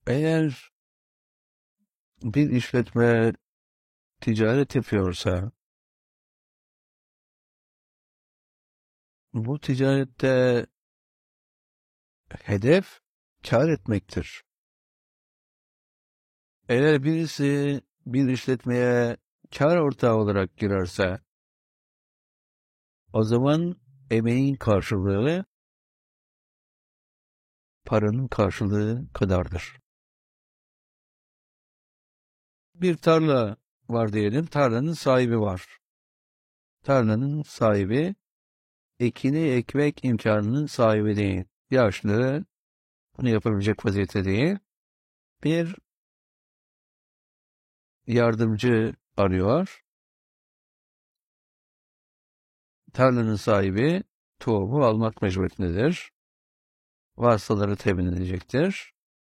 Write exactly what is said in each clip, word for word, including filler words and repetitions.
Eğer bir işletme ticaret yapıyorsa, bu ticarette hedef kâr etmektir. Eğer birisi bir işletmeye kâr ortağı olarak girerse, o zaman emeğin karşılığı paranın karşılığı kadardır. Bir tarla var diyelim, tarlanın sahibi var. Tarlanın sahibi, ekini ekmek imkanının sahibi değil. Yaşlı, bunu yapabilecek vaziyette değil. Bir yardımcı arıyor. Tarlanın sahibi tohumu almak mecburiyetindedir. Vasıtaları temin edecektir.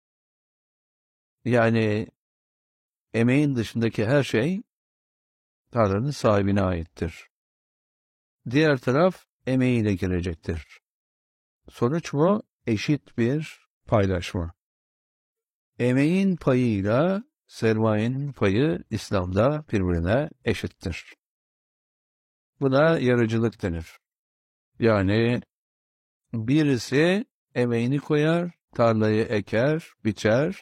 Yani emeğin dışındaki her şey tarlanın sahibine aittir. Diğer taraf emeğiyle girecektir. Sonuç mu? Eşit bir paylaşma. Emeğin payıyla sermayenin payı İslam'da birbirine eşittir. Buna yarıcılık denir. Yani birisi emeğini koyar, tarlayı eker, biçer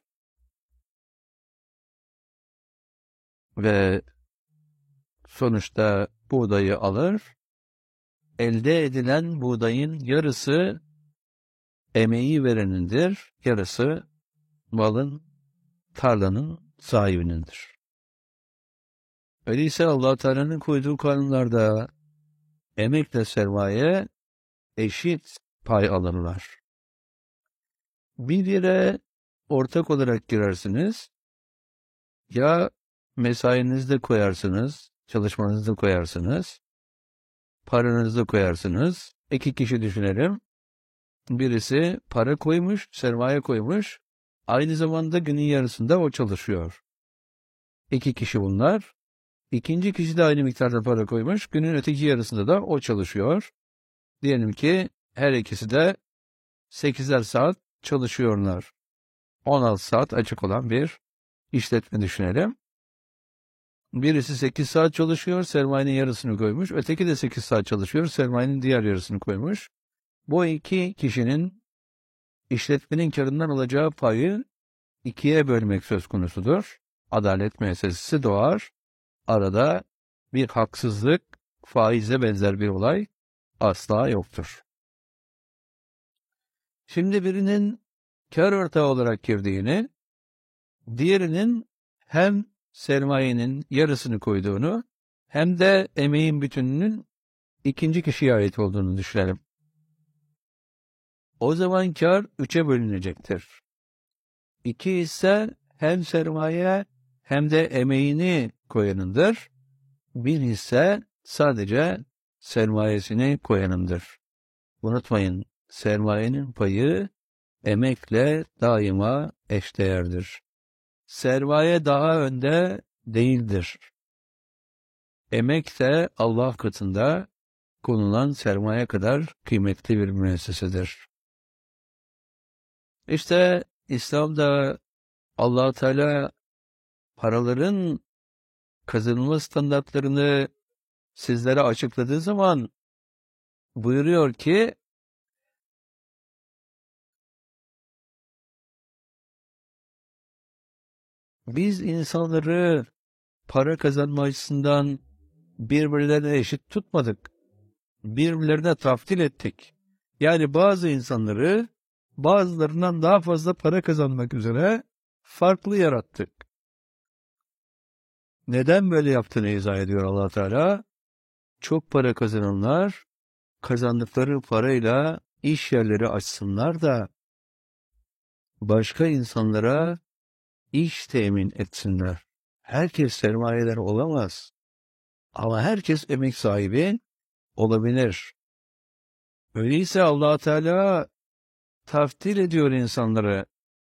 ve sonuçta buğdayı alır. Elde edilen buğdayın yarısı emeği verenindir, yarısı malın, tarlanın sahibinindir. Öyleyse Allah Teala'nın koyduğu kanunlarda emekle sermaye eşit pay alırlar. Bir yere ortak olarak girersiniz, ya mesainizi de koyarsınız, çalışmanızı da koyarsınız, paranızı da koyarsınız. İki kişi düşünelim. Birisi para koymuş, sermaye koymuş, aynı zamanda günün yarısında o çalışıyor. İki kişi bunlar. İkinci kişi de aynı miktarda para koymuş, günün öteki yarısında da o çalışıyor. Diyelim ki her ikisi de sekizer saat çalışıyorlar. on altı saat açık olan bir işletme düşünelim. Birisi sekiz saat çalışıyor, sermayenin yarısını koymuş. Öteki de sekiz saat çalışıyor, sermayenin diğer yarısını koymuş. Bu iki kişinin işletmenin karından alacağı payı ikiye bölmek söz konusudur. Adalet meselesi doğar. Arada bir haksızlık, faize benzer bir olay asla yoktur. Şimdi birinin kar ortağı olarak girdiğini, diğerinin hem sermayenin yarısını koyduğunu hem de emeğin bütününün ikinci kişiye ait olduğunu düşünelim. O zaman kar üçe bölünecektir. İki hisse hem sermaye hem de emeğini koyanındır. Bir hisse sadece sermayesini koyanındır. Unutmayın, sermayenin payı emekle daima eşdeğerdir. Sermaye daha önde değildir. Emek de Allah katında konulan sermaye kadar kıymetli bir müessesedir. İşte İslam'da Allah Teala paraların kazanılma standartlarını sizlere açıkladığı zaman buyuruyor ki, biz insanları para kazanma açısından birbirlerine eşit tutmadık. Birbirlerine taftil ettik. Yani bazı insanları bazılarından daha fazla para kazanmak üzere farklı yarattık. Neden böyle yaptığını izah ediyor Allah Teala. Çok para kazananlar kazandıkları parayla iş yerleri açsınlar da başka insanlara iş temin etsinler. Herkes sermayeler olamaz. Ama herkes emek sahibi olabilir. Öyleyse Allah Teala taftil ediyor insanları.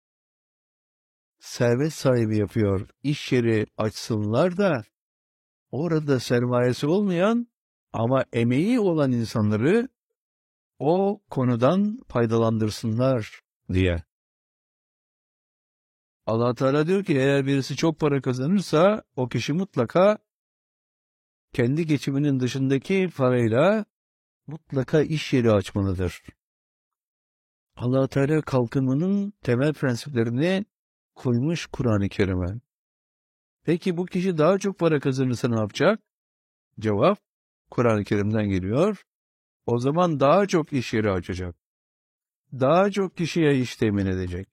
Servet sahibi yapıyor. İş yeri açsınlar da orada sermayesi olmayan ama emeği olan insanları o konudan faydalandırsınlar diye. Allah Teala diyor ki eğer birisi çok para kazanırsa o kişi mutlaka kendi geçiminin dışındaki parayla mutlaka iş yeri açmalıdır. Allah Teala kalkınmanın temel prensiplerini koymuş Kur'an-ı Kerim'e. Peki bu kişi daha çok para kazanırsa ne yapacak? Cevap Kur'an-ı Kerim'den geliyor. O zaman daha çok iş yeri açacak. Daha çok kişiye iş temin edecek.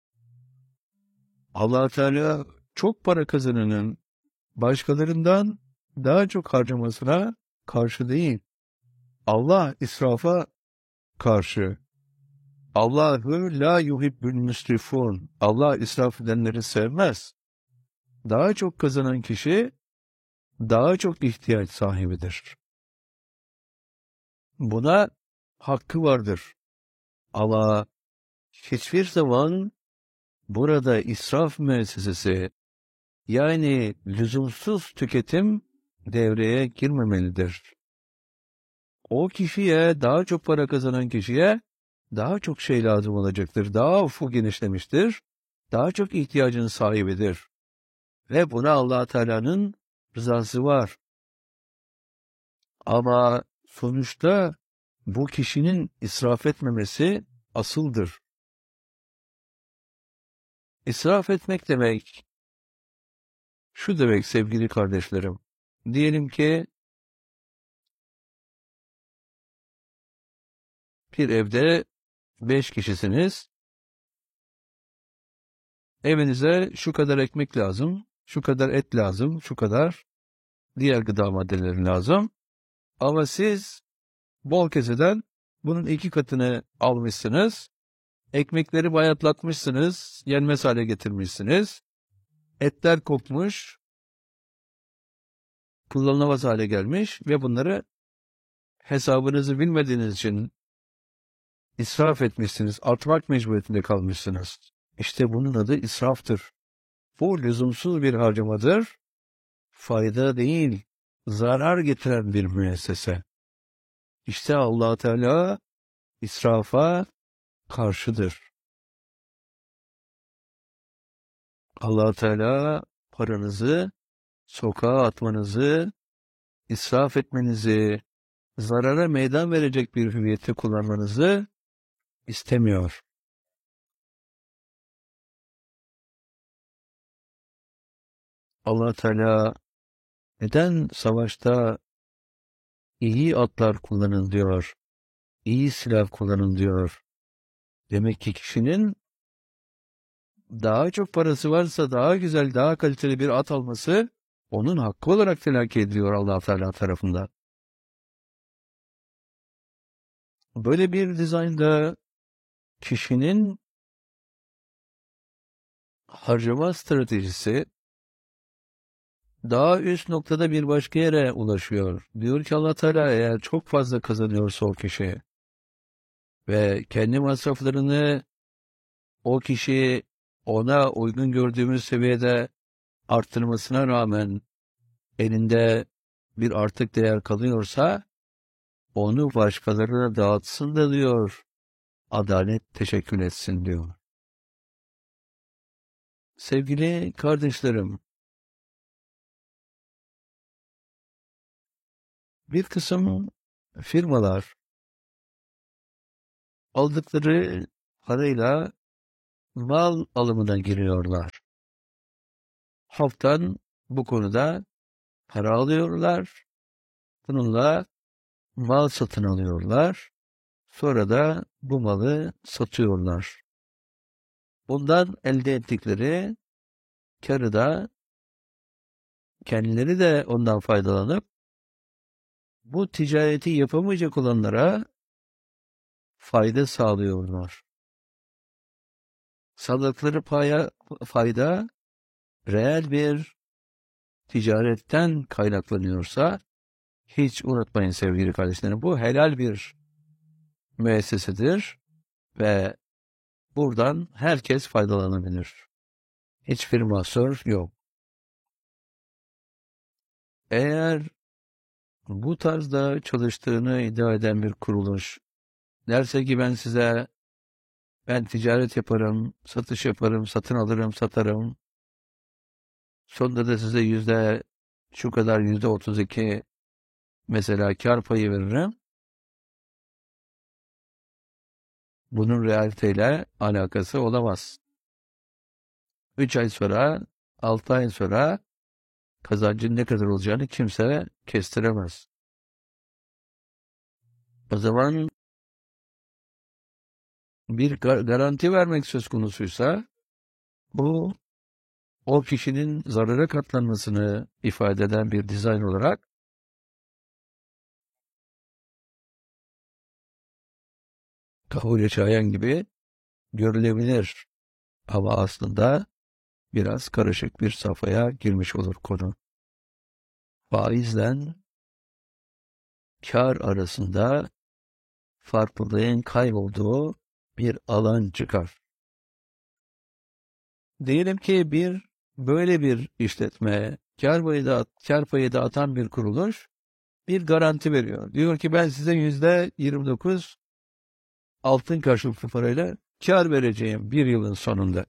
Allah Teala çok para kazananın başkalarından daha çok harcamasına karşı değil. Allah israfa karşı. Allahu la yuhibbül müsrifun. Allah israf edenleri sevmez. Daha çok kazanan kişi daha çok ihtiyaç sahibidir. Buna hakkı vardır. Ama hiçbir zaman burada israf müessesesi, yani lüzumsuz tüketim devreye girmemelidir. O kişiye, daha çok para kazanan kişiye daha çok şey lazım olacaktır. Daha ufuk genişlemiştir. Daha çok ihtiyacın sahibidir. Ve buna Allah Teala'nın rızası var. Ama sonuçta bu kişinin israf etmemesi asıldır. İsraf etmek demek, şu demek sevgili kardeşlerim. Diyelim ki bir evde beş kişisiniz. Evinize şu kadar ekmek lazım, şu kadar et lazım, şu kadar diğer gıda maddeleri lazım. Ama siz bol keseden bunun iki katını almışsınız. Ekmekleri bayatlatmışsınız, yenmez hale getirmişsiniz. Etler kokmuş, kullanılamaz hale gelmiş ve bunları hesabınızı bilmediğiniz için israf etmişsiniz, atmak mecburiyetinde kalmışsınız. İşte bunun adı israftır. Bu lüzumsuz bir harcamadır. Fayda değil, zarar getiren bir müessese. İşte Allah Teala israfa karşıdır. Allah Teala paranızı sokağa atmanızı, israf etmenizi, zarara meydan verecek bir hüviyette kullanmanızı istemiyor. Allah Teala neden savaşta iyi atlar kullanın diyor, iyi silah kullanın diyor. Demek ki kişinin daha çok parası varsa daha güzel, daha kaliteli bir at alması onun hakkı olarak telakki ediliyor Allah Teala tarafından. Böyle bir dizaynda kişinin harcama stratejisi daha üst noktada bir başka yere ulaşıyor. Diyor ki Allah Teala eğer çok fazla kazanıyorsa o kişi ve kendi masraflarını o kişi ona uygun gördüğümüz seviyede arttırmasına rağmen elinde bir artık değer kalıyorsa onu başkalarına dağıtsın da diyor. Adalet teşekkür etsin diyor. Sevgili kardeşlerim, bir kısım firmalar aldıkları parayla mal alımına giriyorlar. Halktan bu konuda para alıyorlar. Bununla mal satın alıyorlar. Sonra da bu malı satıyorlar. Bundan elde ettikleri karı da kendileri de ondan faydalanıp bu ticareti yapamayacak olanlara fayda sağlıyorlar. Sağladıkları paya, fayda reel bir ticaretten kaynaklanıyorsa hiç unutmayın sevgili kardeşlerim, bu helal bir müessesedir ve buradan herkes faydalanabilir. Hiçbir mahsur yok. Eğer bu tarzda çalıştığını iddia eden bir kuruluş derse ki ben size Ben ticaret yaparım, satış yaparım, satın alırım, satarım. Sonunda da size yüzde şu kadar yüzde otuz iki mesela kar payı veririm. Bunun realiteyle alakası olamaz. Üç ay sonra, altı ay sonra kazancın ne kadar olacağını kimse kestiremez. O zaman bir gar- garanti vermek söz konusuysa bu o kişinin zarara katlanmasını ifade eden bir dizayn olarak kabule şayan gibi görülebilir. Ama aslında biraz karışık bir safhaya girmiş olur konu. Faizle kar arasında farklılığın kaybolduğu bir alan çıkar. Diyelim ki bir böyle bir işletme kar payı da kar payı dağıtan bir kuruluş bir garanti veriyor. Diyor ki ben size yüzde yirmi dokuz altın karşılıklı parayla kar vereceğim bir yılın sonunda.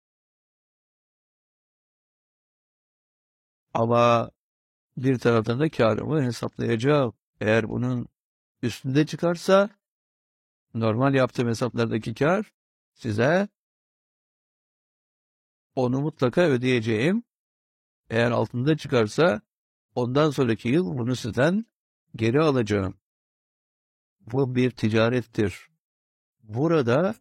Ama bir taraftan da karımı hesaplayacağım. Eğer bunun üstünde çıkarsa normal yaptığım hesaplardaki kar size onu mutlaka ödeyeceğim. Eğer altında çıkarsa ondan sonraki yıl bunu sizden geri alacağım. Bu bir ticarettir. Burada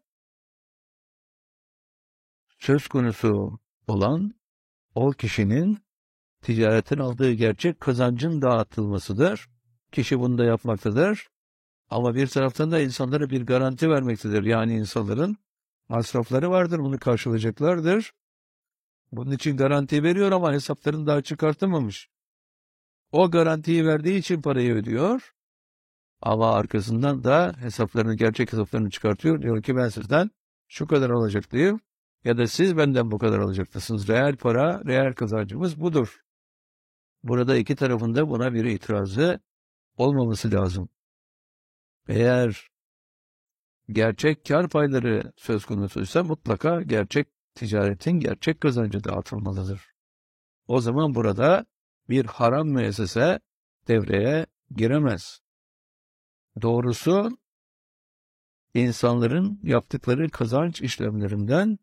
söz konusu olan o kişinin ticaretin aldığı gerçek kazancın dağıtılmasıdır. Kişi bunu da yapmaktadır. Ama bir taraftan da insanlara bir garanti vermektedir. Yani insanların masrafları vardır, bunu karşılayacaklardır. Bunun için garanti veriyor ama hesaplarını daha çıkartamamış. O garantiyi verdiği için parayı ödüyor. Ama arkasından da hesaplarını, gerçek hesaplarını çıkartıyor. Diyor ki ben sizden şu kadar alacaklıyım. Ya da siz benden bu kadar alacaklısınız. Reel para, reel kazancımız budur. Burada iki tarafında buna bir itirazı olmaması lazım. Eğer gerçek kar payları söz konusuysa mutlaka gerçek ticaretin gerçek kazancı dağıtılmalıdır. O zaman burada bir haram müessese devreye giremez. Doğrusu insanların yaptıkları kazanç işlemlerinden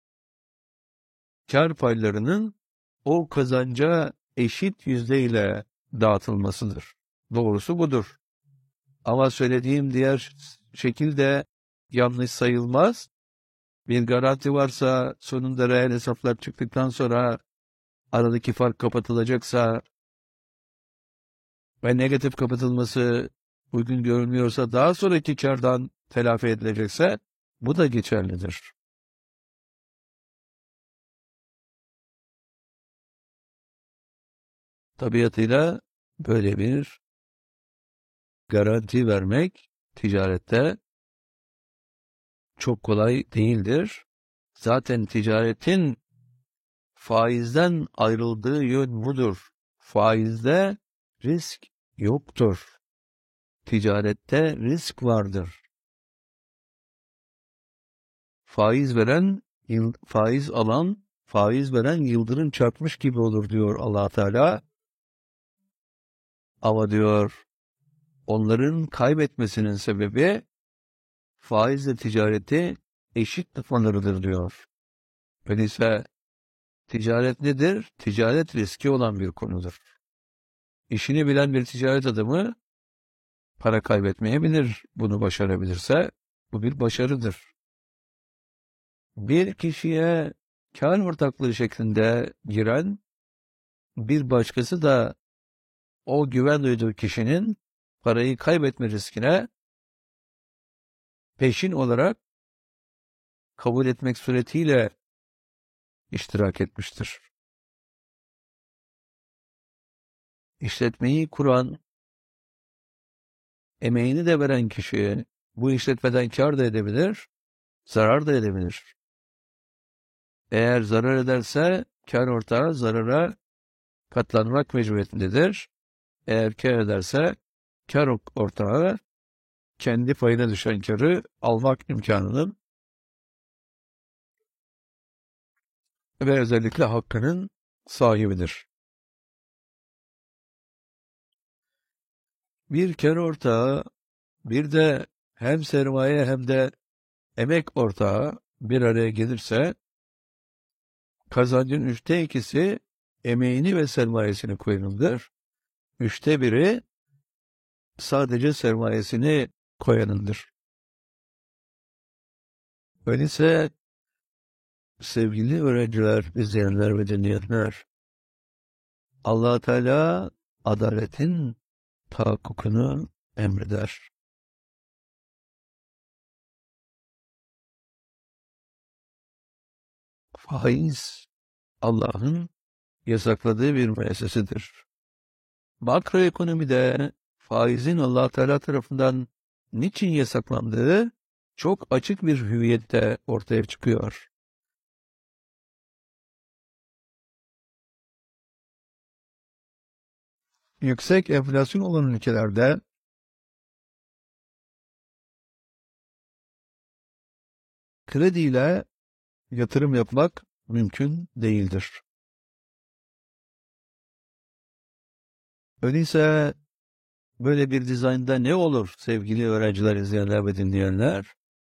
kar paylarının o kazanca eşit yüzdeyle dağıtılmasıdır. Doğrusu budur. Ama söylediğim diğer şekilde yanlış sayılmaz. Bir garanti varsa sonunda reel hesaplar çıktıktan sonra aradaki fark kapatılacaksa ve negatif kapatılması uygun görünmüyorsa daha sonraki kardan telafi edilecekse bu da geçerlidir. Tabiatıyla böyle bir garanti vermek ticarette çok kolay değildir. Zaten ticaretin faizden ayrıldığı yön budur. Faizde risk yoktur. Ticarette risk vardır. Faiz veren, faiz alan, faiz veren yıldırım çarpmış gibi olur diyor Allah Teala. Ama diyor onların kaybetmesinin sebebi faizle ticareti eşit tutmalarıdır diyor. Öyleyse ticaret nedir? Ticaret riski olan bir konudur. İşini bilen bir ticaret adamı para kaybetmeyebilir. Bunu başarabilirse bu bir başarıdır. Bir kişiye kar ortaklığı şeklinde giren bir başkası da o güven duyduğu kişinin parayı kaybetme riskine peşin olarak kabul etmek suretiyle iştirak etmiştir. İşletmeyi kuran, emeğini de veren kişi bu işletmeden kar da edebilir, zarar da edebilir. Eğer zarar ederse kar ortağı zarara katlanmak mecburiyetindedir. Eğer kar ederse kar ortağı kendi payına düşen karı almak imkanının ve özellikle hakkının sahibidir. Bir kar ortağı, bir de hem sermaye hem de emek ortağı bir araya gelirse, kazancın üçte ikisi emeğini ve sermayesini koyanındır. Üçte biri sadece sermayesini koyanındır. Öyleyse sevgili öğrenciler, izleyenler ve dinleyenler, Allah Teala adaletin tahakkukunu emreder. Faiz Allah'ın yasakladığı bir müessesedir. Makroekonomide faizin Allah Teala tarafından niçin yasaklandığı çok açık bir hüviyette ortaya çıkıyor. Yüksek enflasyon olan ülkelerde krediyle yatırım yapmak mümkün değildir. Öyleyse böyle bir dizaynda ne olur sevgili öğrenciler, izleyenler ve dinleyenler?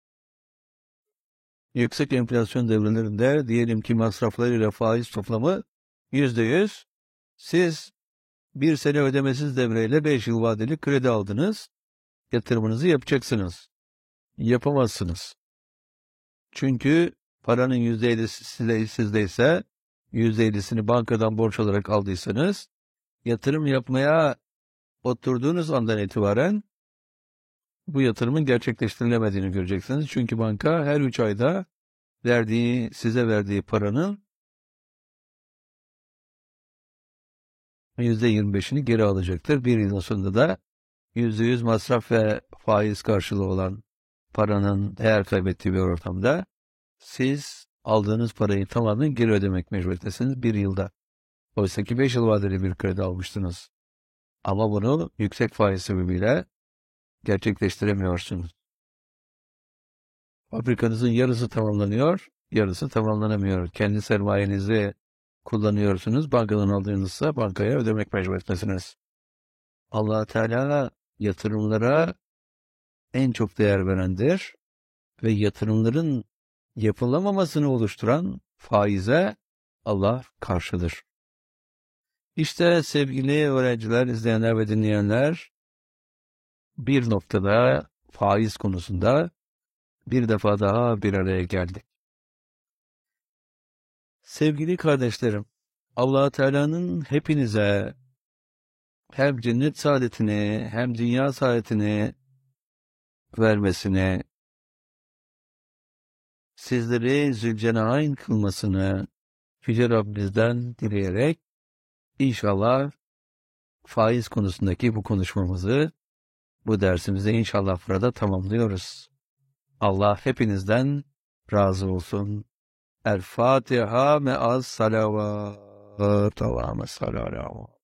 Yüksek enflasyon devrelerinde diyelim ki masraflarıyla faiz toplamı yüzde yüz, siz bir sene ödemesiz devreyle beş yıl vadeli kredi aldınız, yatırımınızı yapacaksınız. Yapamazsınız. Çünkü paranın yüzde ellisi sizdeyse, yüzde ellisini bankadan borç olarak aldıysanız, yatırım yapmaya oturduğunuz andan itibaren bu yatırımın gerçekleştirilemediğini göreceksiniz. Çünkü banka her üç ayda verdiği, size verdiği paranın yüzde yirmi beşini geri alacaktır. Bir yılın sonunda da yüzde yüz masraf ve faiz karşılığı olan paranın değer kaybettiği bir ortamda siz aldığınız parayı tamamen geri ödemek mecburiyetesiniz bir yılda. Oysa ki beş yıl vadeli bir kredi almıştınız. Ama bunu yüksek faiz sebebiyle gerçekleştiremiyorsunuz. Fabrikanızın yarısı tamamlanıyor, yarısı tamamlanamıyor. Kendi sermayenizi kullanıyorsunuz, bankadan aldığınızsa bankaya ödemek mecburiyetesiniz. Allah Teala yatırımlara en çok değer verendir ve yatırımların yapılamamasını oluşturan faize Allah karşıdır. İşte sevgili öğrenciler, izleyenler ve dinleyenler, bir noktada faiz konusunda bir defa daha bir araya geldik. Sevgili kardeşlerim, Allah Teala'nın hepinize hem cennet saadetini hem dünya saadetini vermesini, sizleri Zülcenayn kılmasını Yüce Rabbimizden dileyerek inşallah faiz konusundaki bu konuşmamızı, bu dersimizi inşallah burada tamamlıyoruz. Allah hepinizden razı olsun. El Fatiha me'az salavat. Allahümme salli ala